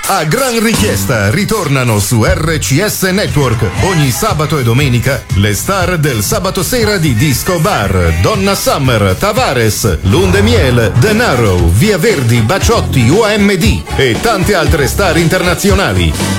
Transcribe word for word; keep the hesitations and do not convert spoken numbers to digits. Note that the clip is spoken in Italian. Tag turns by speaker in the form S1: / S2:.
S1: A gran richiesta ritornano su R C S Network ogni sabato e domenica le star del sabato sera di Disco Bar: Donna Summer, Tavares, Lunde Miel, The Narrow, Via Verdi, Baciotti, O M D e tante altre star internazionali.